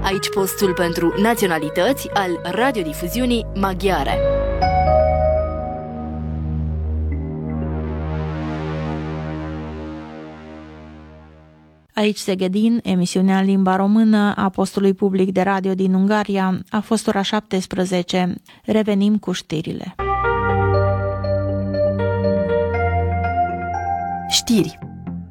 Aici postul pentru naționalități al radiodifuziunii maghiare. Aici Szegedin, emisiunea în limba română a postului public de radio din Ungaria, a fost ora 17. Revenim cu știrile. Știri.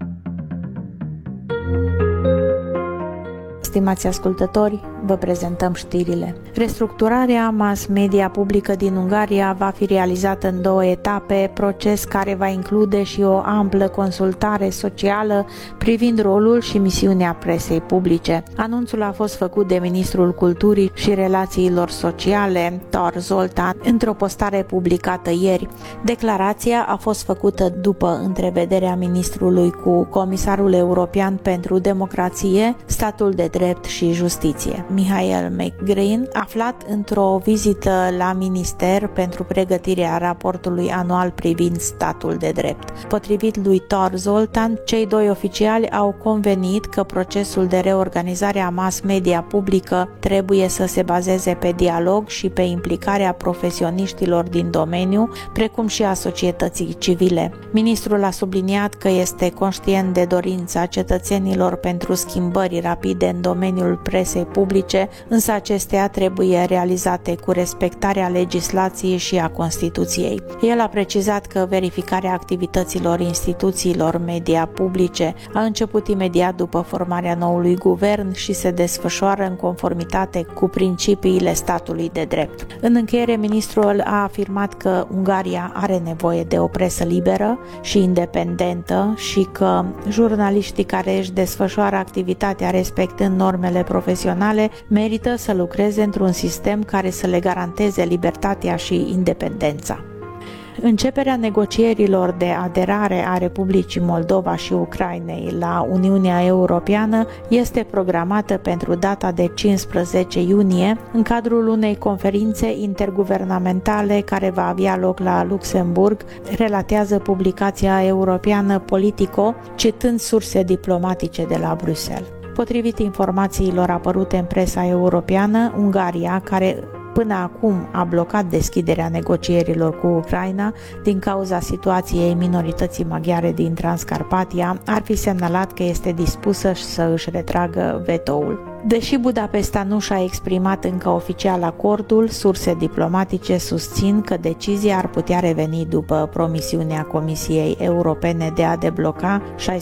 Stimați ascultători, vă prezentăm știrile. Restructurarea mass media publică din Ungaria va fi realizată în 2 etape, proces care va include și o amplă consultare socială privind rolul și misiunea presei publice. Anunțul a fost făcut de Ministrul Culturii și Relațiilor Sociale, Tor Zoltan, într-o postare publicată ieri. Declarația a fost făcută după întrevederea ministrului cu Comisarul European pentru Democrație, Statul de Drept și Justiție, Mihail McGreen, aflat într-o vizită la minister pentru pregătirea raportului anual privind statul de drept. Potrivit lui Tor Zoltan, cei 2 oficiali au convenit că procesul de reorganizare a mass media publică trebuie să se bazeze pe dialog și pe implicarea profesioniștilor din domeniu, precum și a societății civile. Ministrul a subliniat că este conștient de dorința cetățenilor pentru schimbări rapide în domeniul presei publice, însă acestea trebuie realizate cu respectarea legislației și a Constituției. El a precizat că verificarea activităților instituțiilor media publice a început imediat după formarea noului guvern și se desfășoară în conformitate cu principiile statului de drept. În încheiere, ministrul a afirmat că Ungaria are nevoie de o presă liberă și independentă și că jurnaliștii care își desfășoară activitatea respectând normele profesionale merită să lucreze într-un sistem care să le garanteze libertatea și independența. Începerea negocierilor de aderare a Republicii Moldova și Ucrainei la Uniunea Europeană este programată pentru data de 15 iunie în cadrul unei conferințe interguvernamentale care va avea loc la Luxemburg, relatează publicația europeană Politico, citând surse diplomatice de la Bruxelles. Potrivit informațiilor apărute în presa europeană, Ungaria, care până acum a blocat deschiderea negocierilor cu Ucraina din cauza situației minorității maghiare din Transcarpatia, ar fi semnalat că este dispusă să își retragă vetoul. Deși Budapesta nu și-a exprimat încă oficial acordul, surse diplomatice susțin că decizia ar putea reveni după promisiunea Comisiei Europene de a debloca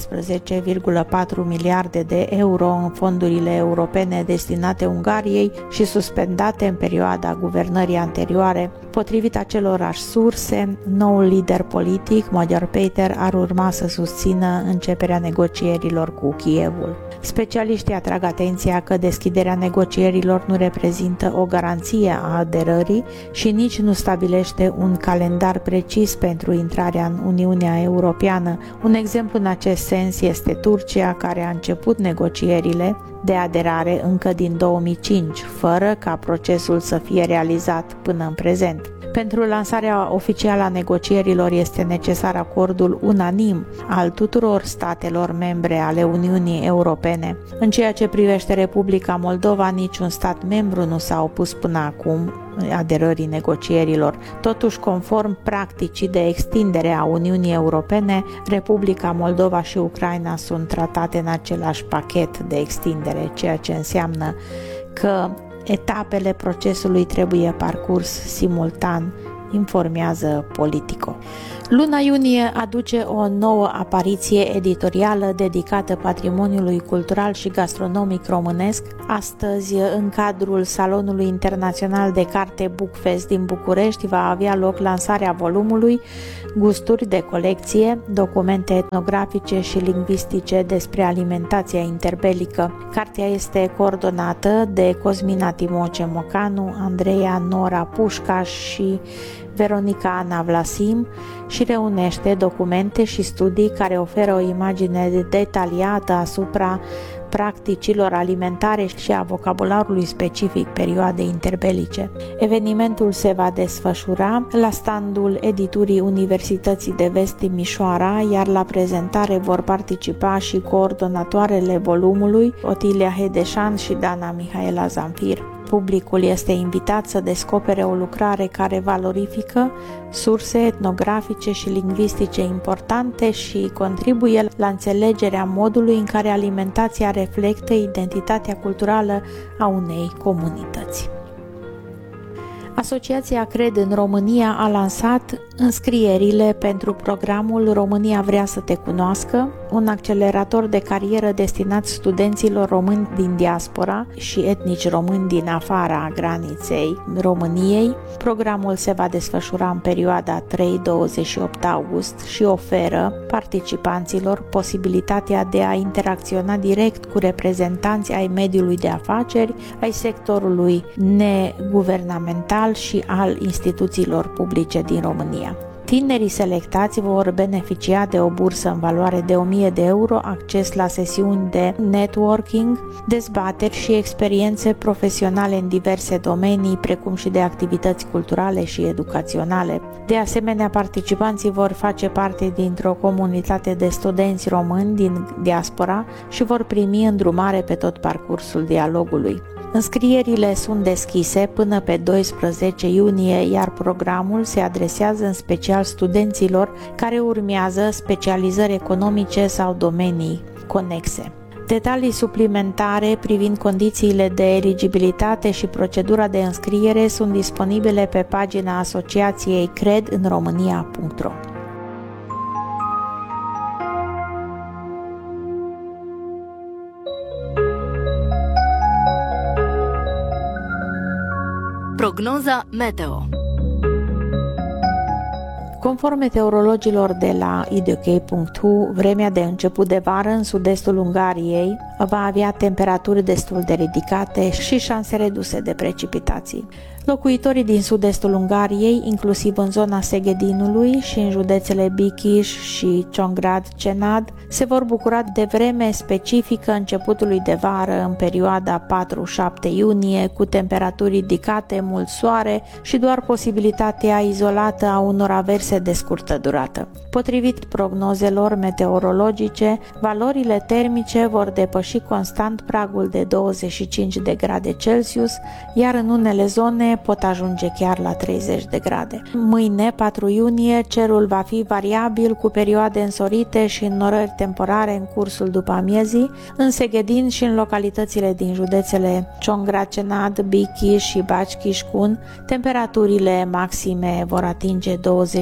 16,4 miliarde de euro în fondurile europene destinate Ungariei și suspendate în perioada guvernării anterioare. Potrivit acelorași surse, noul lider politic, Magyar Péter, ar urma să susțină începerea negocierilor cu Kievul. Specialiștii atrag atenția că deschiderea negocierilor nu reprezintă o garanție a aderării și nici nu stabilește un calendar precis pentru intrarea în Uniunea Europeană. Un exemplu în acest sens este Turcia, care a început negocierile de aderare încă din 2005, fără ca procesul să fie realizat până în prezent. Pentru lansarea oficială a negocierilor este necesar acordul unanim al tuturor statelor membre ale Uniunii Europene. În ceea ce privește Republica Moldova, niciun stat membru nu s-a opus până acum aderării negocierilor. Totuși, conform practicii de extindere a Uniunii Europene, Republica Moldova și Ucraina sunt tratate în același pachet de extindere, ceea ce înseamnă că etapele procesului trebuie parcurs simultan, informează Politico. Luna iunie aduce o nouă apariție editorială dedicată patrimoniului cultural și gastronomic românesc. Astăzi, în cadrul Salonului Internațional de Carte Bookfest din București, va avea loc lansarea volumului Gusturi de colecție, documente etnografice și lingvistice despre alimentația interbelică. Cartea este coordonată de Cosmina Timoce Mocanu, Andreea Nora Pușcaș și Veronica Ana Vlasim și reunește documente și studii care oferă o imagine detaliată asupra practicilor alimentare și a vocabularului specific perioadei interbelice. Evenimentul se va desfășura la standul editurii Universității de Vest Timișoara, iar la prezentare vor participa și coordonatoarele volumului, Otilia Hedeșan și Dana Mihaela Zamfir. Publicul este invitat să descopere o lucrare care valorifică surse etnografice și lingvistice importante și contribuie la înțelegerea modului în care alimentația reflectă identitatea culturală a unei comunități. Asociația Cred în România a lansat înscrierile pentru programul România vrea să te cunoască, un accelerator de carieră destinat studenților români din diaspora și etnici români din afara graniței României. Programul se va desfășura în perioada 3-28 august și oferă participanților posibilitatea de a interacționa direct cu reprezentanți ai mediului de afaceri, ai sectorului neguvernamental și al instituțiilor publice din România. Tinerii selectați vor beneficia de o bursă în valoare de 1.000 de euro, acces la sesiuni de networking, dezbateri și experiențe profesionale în diverse domenii, precum și de activități culturale și educaționale. De asemenea, participanții vor face parte dintr-o comunitate de studenți români din diaspora și vor primi îndrumare pe tot parcursul dialogului. Înscrierile sunt deschise până pe 12 iunie, iar programul se adresează în special studenților care urmează specializări economice sau domenii conexe. Detalii suplimentare privind condițiile de eligibilitate și procedura de înscriere sunt disponibile pe pagina asociației credinromânia.ro. Prognoza meteo. Conform meteorologilor de la idok.hu, vremea de început de vară în sud-estul Ungariei va avea temperaturi destul de ridicate și șanse reduse de precipitații. Locuitorii din sud-estul Ungariei, inclusiv în zona Seghedinului și în județele Bikiș și Csongrád-Csenad, se vor bucura de vreme specifică începutului de vară în perioada 4-7 iunie, cu temperaturi ridicate, mult soare și doar posibilitatea izolată a unor averse de scurtă durată. Potrivit prognozelor meteorologice, valorile termice vor depăși constant pragul de 25 de grade Celsius, iar în unele zone pot ajunge chiar la 30 de grade. Mâine, 4 iunie, cerul va fi variabil cu perioade însorite și înnorări temporare în cursul după amiezii, în Seghedin și în localitățile din județele Csongrád-Csenad, Bikiș și Bács-Kiskun. Temperaturile maxime vor atinge 25-27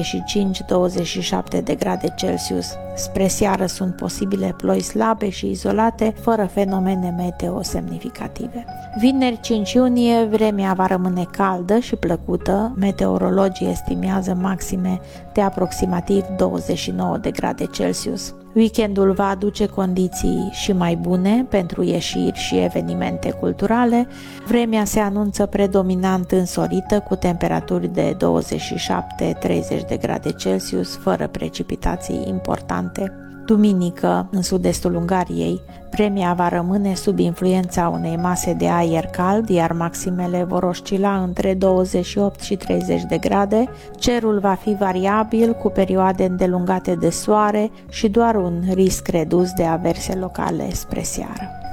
de grade Celsius. Spre seară sunt posibile ploi slabe și izolate, fără fenomene meteo semnificative. Vineri 5 iunie, vremea va rămâne caldă și plăcută, meteorologii estimează maxime de aproximativ 29 de grade Celsius. Weekendul va aduce condiții și mai bune pentru ieșiri și evenimente culturale. Vremea se anunță predominant însorită, cu temperaturi de 27-30 de grade Celsius, fără precipitații importante. Duminică, în sud-estul Ungariei, vremea va rămâne sub influența unei mase de aer cald, iar maximele vor oscila între 28 și 30 de grade. Cerul va fi variabil, cu perioade îndelungate de soare și doar un risc redus de averse locale spre seară.